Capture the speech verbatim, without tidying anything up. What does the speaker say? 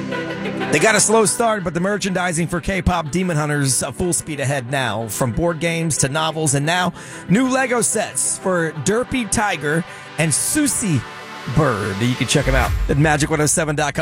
They got a slow start, but the merchandising for K-pop Demon Hunters uh, full speed ahead now. From board games to novels, and now new Lego sets for Derpy Tiger and Susie Bird. You can check them out at magic one oh seven dot com.